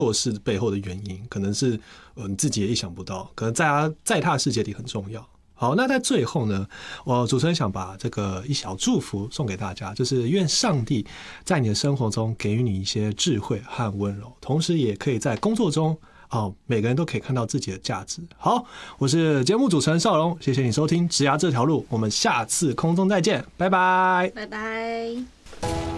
做事背后的原因，可能是你自己也意想不到，可能在他的世界里很重要。好，那在最后呢，我主持人想把这个一小祝福送给大家，就是愿上帝在你的生活中给予你一些智慧和温柔，同时也可以在工作中每个人都可以看到自己的价值。好，我是节目主持人邵荣，谢谢你收听职涯这条路，我们下次空中再见，拜拜， 拜拜。